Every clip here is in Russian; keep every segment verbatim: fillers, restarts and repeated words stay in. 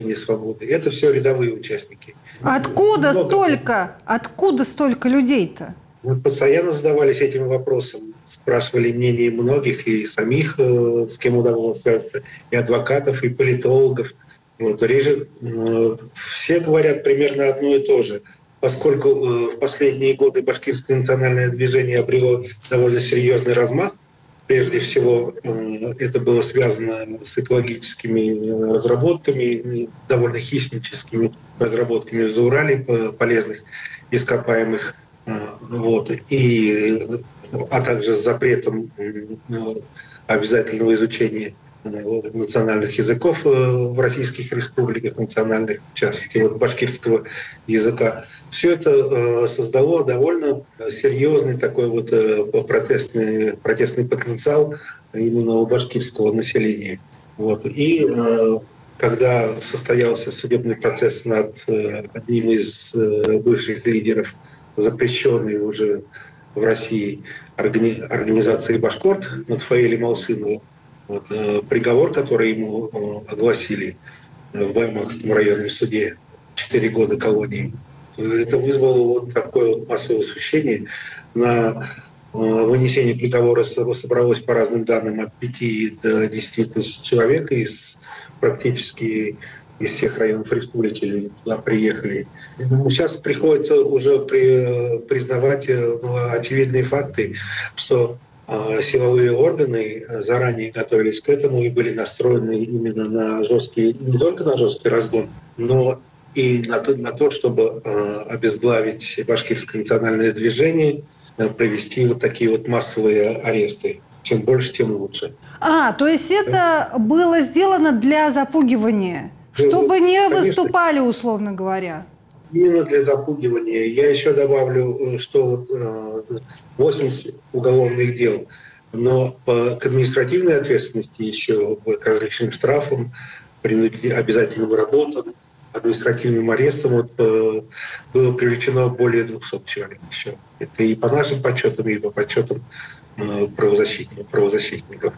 свободы. Это все рядовые участники. Откуда Много... столько? Откуда столько людей-то? Мы постоянно задавались этим вопросом, спрашивали мнение многих, и самих, с кем удавалось связаться, и адвокатов, и политологов. Вот. Реже, все говорят примерно одно и то же. Поскольку в последние годы башкирское национальное движение обрело довольно серьезный размах, прежде всего это было связано с экологическими разработками, довольно хищническими разработками в Заурале полезных ископаемых, вот, и, а также с запретом обязательного изучения национальных языков в российских республиках, национальных, в частности, вот, башкирского языка. Все это создало довольно серьезный такой вот протестный, протестный потенциал именно у башкирского населения. Вот. И когда состоялся судебный процесс над одним из бывших лидеров, запрещенной уже в России организации «Башкорт», над Фаилем Алсыновым, вот, приговор, который ему огласили в Баймакском районном суде, четыре года колонии, это вызвало вот такое вот массовое восхищение. На вынесение приговора собралось, по разным данным, от пяти до десяти тысяч человек из практически из всех районов республики туда приехали. Сейчас приходится уже при, признавать ну, очевидные факты, что э, силовые органы заранее готовились к этому и были настроены именно на жесткий, не только на жесткий разгон, но и на то, на то чтобы э, обезглавить башкирское национальное движение, э, провести вот такие вот массовые аресты. Чем больше, тем лучше. А, то есть это было сделано для запугивания? Чтобы не Конечно. Выступали, условно говоря. Именно для запугивания. Я еще добавлю, что вот восемьдесят уголовных дел, но по, к административной ответственности еще к различным штрафам, обязательным работам, административным арестам вот, было привлечено более двухсот человек еще. Это и по нашим подсчетам, и по подсчетам правозащитников. правозащитников.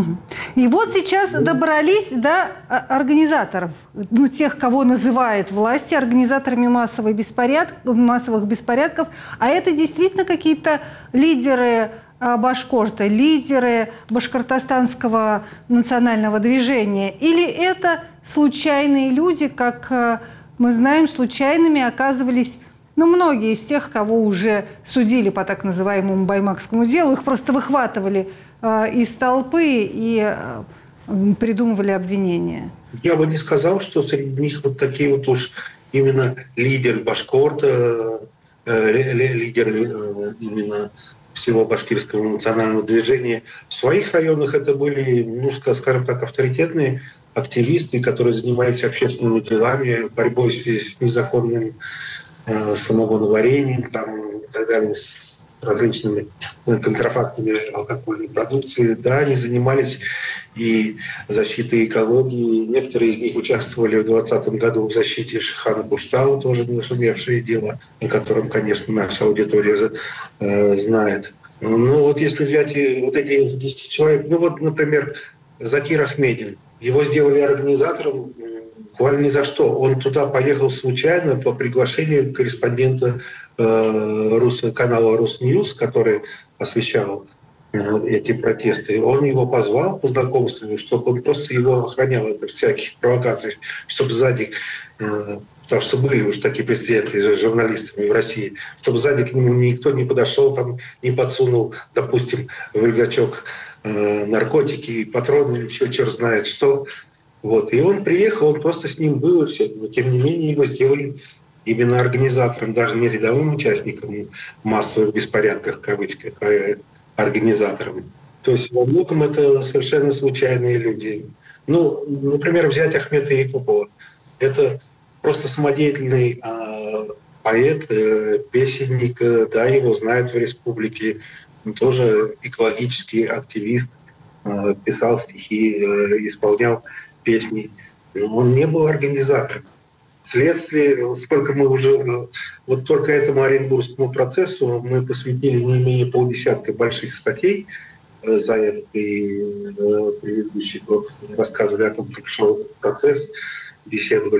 И вот сейчас добрались до организаторов, ну, тех, кого называют власти организаторами массовых беспорядков, массовых беспорядков. А это действительно какие-то лидеры Башкорта, лидеры башкортостанского национального движения? Или это случайные люди, как мы знаем, случайными оказывались ну, многие из тех, кого уже судили по так называемому баймакскому делу, их просто выхватывали э, из толпы и э, придумывали обвинения? Я бы не сказал, что среди них вот такие вот уж именно лидеры Башкорта, э, лидеры э, именно всего башкирского национального движения. В своих районах это были, ну, скажем так, авторитетные активисты, которые занимались общественными делами, борьбой с, с незаконным самогоноварением там, и так далее, с различными контрафактами алкогольной продукции. Да, они занимались и защитой экологии. Некоторые из них участвовали в двадцатом году в защите Шихана Куштау, тоже нашумевшее дело, о котором, конечно, наша аудитория э, знает. Ну вот если взять вот эти десять человек, ну вот, например, Закир Ахмедин, его сделали организатором буквально ни за что. Он туда поехал случайно по приглашению корреспондента э, Рус, канала «Русньюз», который освещал э, эти протесты. Он его позвал по знакомству, чтобы он просто его охранял от всяких провокаций, чтобы сзади, э, потому что были уже такие прецеденты с журналистами в России, чтобы сзади к нему никто не подошел, там, не подсунул, допустим, в рюкзачок э, наркотики, патроны или еще черт знает что. Вот. И он приехал, он просто с ним был, и все. Но тем не менее его сделали именно организатором, даже не рядовым участником массовых беспорядков, в кавычках, а организатором. То есть во многом это совершенно случайные люди. Ну, например, взять Ахмета Якупова. Это просто самодеятельный э, поэт, э, песенник, э, да, его знают в республике. Он тоже экологический активист, э, писал стихи, э, исполнял песни. Но он не был организатором. Следствие, сколько мы уже... Вот только этому Оренбургскому процессу мы посвятили не менее полдесятка больших статей за этот и предыдущий год. Рассказывали о том, как шел этот процесс. беседовали.